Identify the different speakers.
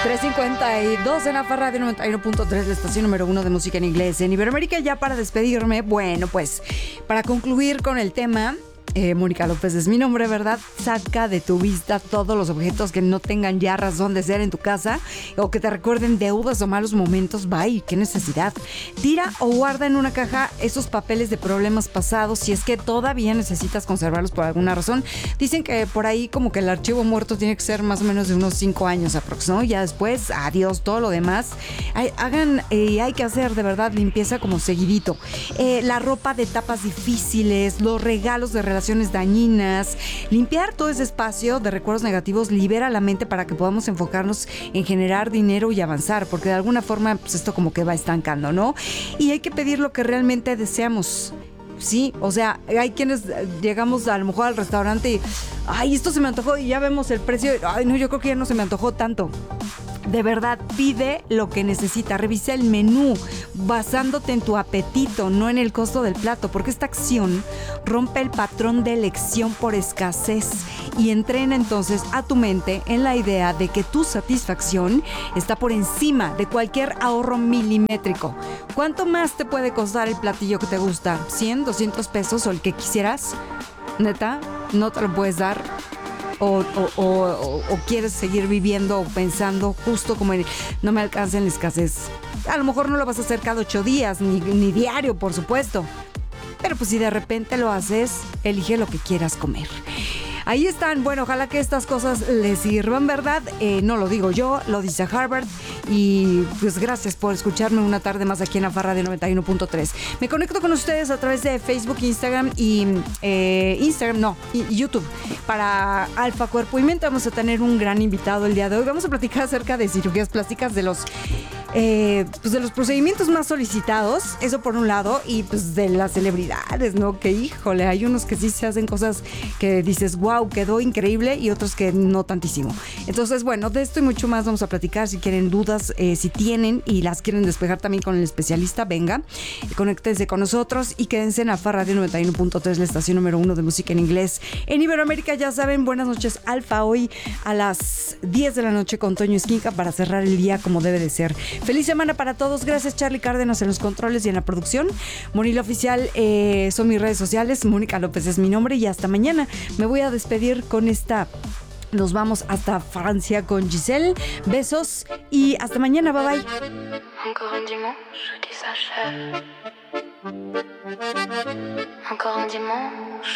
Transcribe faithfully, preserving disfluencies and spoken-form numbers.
Speaker 1: tres cincuenta y dos en AFA Radio noventa y uno punto tres, la estación número uno de música en inglés en Iberoamérica. Ya para despedirme, bueno, pues para concluir con el tema, Eh, Mónica López es mi nombre, ¿verdad? Saca de tu vista todos los objetos que no tengan ya razón de ser en tu casa o que te recuerden deudas o malos momentos. Bye, qué necesidad. Tira o guarda en una caja esos papeles de problemas pasados si es que todavía necesitas conservarlos por alguna razón. Dicen que por ahí como que el archivo muerto tiene que ser más o menos de unos cinco años aproximadamente, ¿no? Ya después, adiós, todo lo demás. Hay, hagan, eh, hay que hacer de verdad limpieza como seguidito. Eh, la ropa de etapas difíciles, los regalos de relaciones dañinas, limpiar todo ese espacio de recuerdos negativos libera la mente para que podamos enfocarnos en generar dinero y avanzar, porque de alguna forma pues esto como que va estancando, ¿no? Y hay que pedir lo que realmente deseamos. Sí, o sea, hay quienes llegamos a lo mejor al restaurante y ay, esto se me antojó y ya vemos el precio, ay no, yo creo que ya no se me antojó tanto. De verdad, pide lo que necesita, revisa el menú basándote en tu apetito, no en el costo del plato, porque esta acción rompe el patrón de elección por escasez y entrena entonces a tu mente en la idea de que tu satisfacción está por encima de cualquier ahorro milimétrico. ¿Cuánto más te puede costar el platillo que te gusta? ¿cien, doscientos pesos o el que quisieras? ¿Neta? ¿No te lo puedes dar? O, o, o, o quieres seguir viviendo o pensando justo como en, no me alcanza en la escasez. A lo mejor no lo vas a hacer cada ocho días, ni, ni diario, por supuesto. Pero pues si de repente lo haces, elige lo que quieras comer. Ahí están. Bueno, ojalá que estas cosas les sirvan, ¿verdad? Eh, no lo digo yo, lo dice Harvard. Y pues gracias por escucharme una tarde más aquí en AFA Radio noventa y uno punto tres. Me conecto con ustedes a través de Facebook, Instagram y eh, Instagram, no, y YouTube. Para Alfa Cuerpo y Mente vamos a tener un gran invitado el día de hoy. Vamos a platicar acerca de cirugías plásticas, de los eh, pues de los procedimientos más solicitados, eso por un lado, y pues de las celebridades, ¿no? Que híjole, hay unos que sí se hacen cosas que dices, wow, quedó increíble, y otros que no tantísimo. Entonces, bueno, de esto y mucho más vamos a platicar. Si quieren dudas, eh, si tienen y las quieren despejar también con el especialista, venga, conéctense con nosotros y quédense en AFA Radio noventa y uno punto tres, la estación número uno de música en inglés en Iberoamérica. Ya saben, buenas noches, Alfa, hoy a las diez de la noche con Toño Esquinca para cerrar el día como debe de ser. Feliz semana para todos. Gracias, Charlie Cárdenas en los controles y en la producción. Monila Oficial eh, son mis redes sociales. Mónica López es mi nombre y hasta mañana. Me voy a despedir con esta. Nos vamos hasta Francia con Giselle. Besos y hasta mañana. Bye bye.
Speaker 2: Encore un dimanche qui s'achève. Encore un dimanche